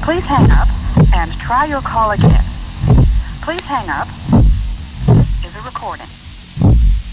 Please hang up and try your call again. Please hang up. This is a recording.